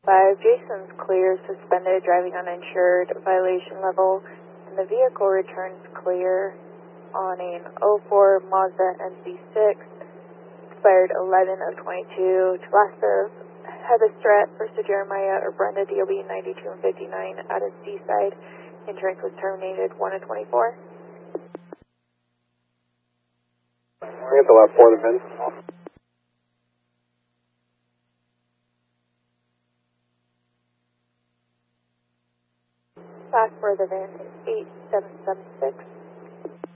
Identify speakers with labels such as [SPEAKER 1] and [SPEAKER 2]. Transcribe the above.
[SPEAKER 1] 5, Jason's clear, suspended, driving uninsured, violation level, and the vehicle returns clear on an 04 Mazda NC6, expired 11 of 22, to last of Hebestret versus Jeremiah or Brenda, DOB 92 and 59 at its D-side. Insurance was terminated 1 of 24.
[SPEAKER 2] We're at the last 4 of the VIN.
[SPEAKER 1] Last for the VIN is 8776.